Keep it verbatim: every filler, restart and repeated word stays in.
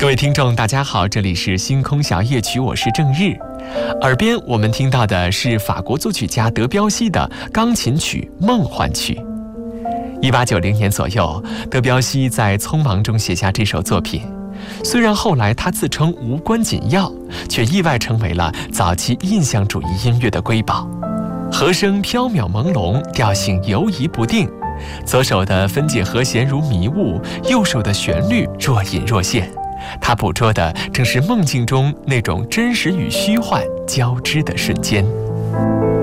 各位听众大家好，这里是星空小夜曲，我是郑日。耳边我们听到的是法国作曲家德彪西的钢琴曲《梦幻曲》。一八九零年左右，德彪西在匆忙中写下这首作品。虽然后来他自称无关紧要，却意外成为了早期印象主义音乐的瑰宝。和声飘渺朦胧，调性游移不定，左手的分解和弦如迷雾，右手的旋律若隐若现。他捕捉的正是梦境中那种真实与虚幻交织的瞬间。